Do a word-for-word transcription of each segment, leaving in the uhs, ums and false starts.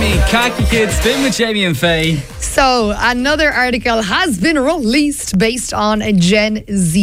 Jamie, Khaki Kids, spin with Jamie and Faye. So, another article has been released based on Gen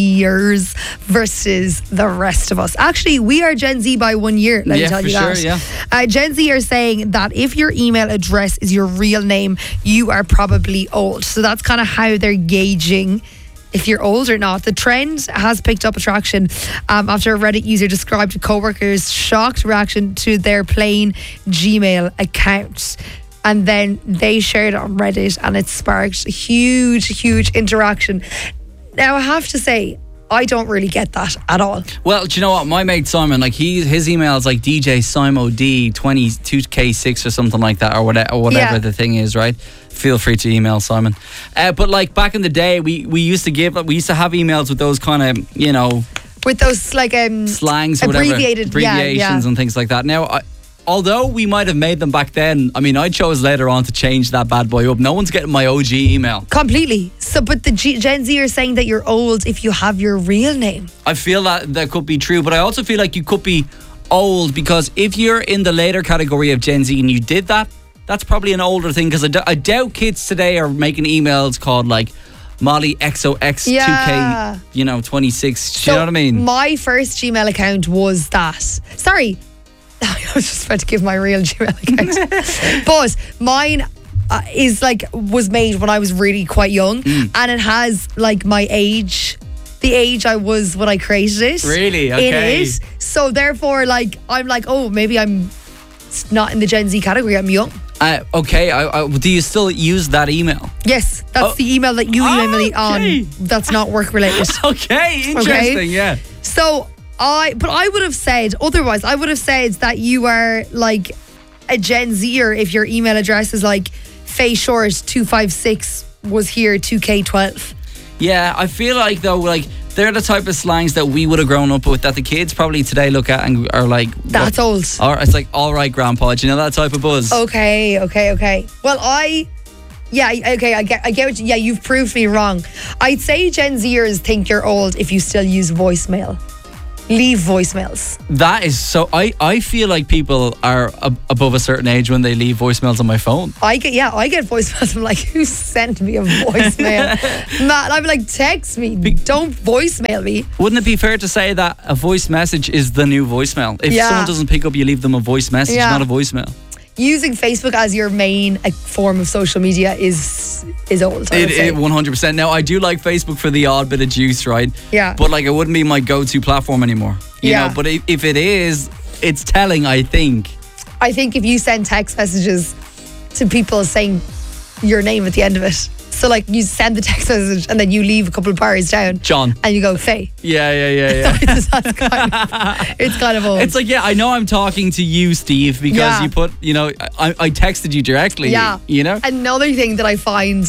Zers versus the rest of us. Actually, we are Gen Z by one year, let yeah, me tell for you sure, that. Yeah. Uh, Gen Z are saying that if your email address is your real name, you are probably old. So that's kind of how they're gauging if you're old or not. The trend has picked up attraction um, after a Reddit user described a co-worker's shocked reaction to their plain Gmail account. And then they shared it on Reddit and it sparked a huge, huge interaction. Now, I have to say, I don't really get that at all. Well, do you know what? My mate Simon, like he, his email is like D J Simo D twenty-two K six or something like that, or whatever, or whatever Yeah. the thing is, right? Feel free to email Simon. Uh, but like back in the day, we, we used to give, we used to have emails with those kind of, you know, With those like um slangs, or abbreviated whatever, yeah, abbreviations yeah. and things like that. Now, I, although we might have made them back then, I mean, I chose later on to change that bad boy up. No one's getting my O G email. Completely. So, but the G- Gen Z are saying that you're old if you have your real name. I feel that that could be true, but I also feel like you could be old because if you're in the later category of Gen Z and you did that, that's probably an older thing because I, d- I doubt kids today are making emails called like Molly X O X Yeah. two K, you know, twenty-six. Do So you know what I mean? My first Gmail account was that. Sorry, I was just about to give my real Gmail account. But mine uh, is like, was made when I was really quite young. Mm. And it has like my age, the age I was when I created it. Really? In Okay. it. So therefore, like, I'm like, oh, maybe I'm not in the Gen Z category. I'm young. Uh, okay, I, I, do you still use that email? Yes, that's Oh. the email that you email me Okay. on. That's not work related. Okay, interesting, yeah. So I, but I would have said otherwise. I would have said that you are like a Gen Zer if your email address is like Faye Short two five six was here two K twelve. Yeah, I feel like though, like they're the type of slangs that we would have grown up with that the kids probably today look at and are like, That's what? old. Or it's like, all right, grandpa, do you know that type of buzz? Okay, okay, okay. Well, I, yeah, okay, I get, I get what you, yeah, you've proved me wrong. I'd say Gen Zers think you're old if you still use voicemail. Leave voicemails. That is so. I, I feel like people are ab- above a certain age when they leave voicemails on my phone. I get, yeah, I get voicemails. I'm like, who sent me a voicemail? Matt, I'm like, text me. Don't voicemail me. Wouldn't it be fair to say that a voice message is the new voicemail? If Yeah. someone doesn't pick up, you leave them a voice message, Yeah. not a voicemail. Using Facebook as your main uh, form of social media is is old. I would It, say. it one hundred percent. Now, I do like Facebook for the odd bit of juice, right? Yeah. But like, it wouldn't be my go-to platform anymore. You Yeah. know, but if, if it is, it's telling, I think. I think if you send text messages to people saying your name at the end of it, so like you send the text message and then you leave a couple of bars down, John. and you go Faye. Yeah, yeah, yeah, yeah. It's, that's kind of, it's kind of old. It's like, yeah, I know I'm talking to you, Steve, because Yeah. you put, you know, I, I texted you directly. Yeah. You know? Another thing that I find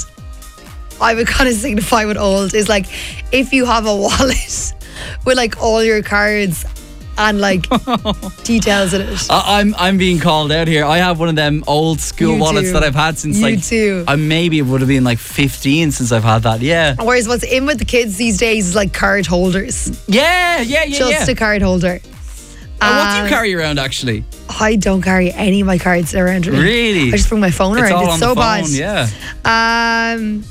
I would kind of signify with old is like if you have a wallet with like all your cards and like details in it. I, I'm I'm being called out here. I have one of them old school You wallets do. that I've had since You like too. I maybe it would have been like fifteen since I've had that. Yeah. Whereas what's in with the kids these days is like card holders. Yeah, yeah, yeah, Just yeah. a card holder. And what do you Um, carry around actually? I don't carry any of my cards around with me. Really? I just bring my phone It's around. all It's on so the phone, bad. yeah. Um,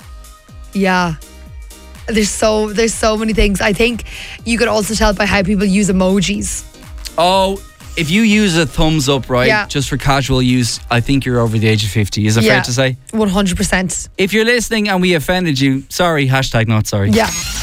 yeah. There's so there's so many things. I think you could also tell by how people use emojis. Oh, if you use a thumbs up, right, Yeah. just for casual use, I think you're over the age of fifty. Is it Yeah. fair to say? one hundred percent. If you're listening and we offended you, sorry, hashtag not sorry. Yeah.